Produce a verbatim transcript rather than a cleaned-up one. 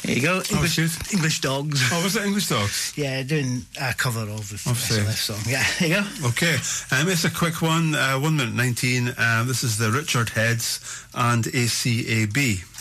There you go. English, good. English Dogs. Oh, was it English Dogs? Yeah, doing a cover of the Of S L F song. Yeah, there you go. Okay, um, it's a quick one, uh, one minute nineteen. Um, this is the Richard Heads and A C A B.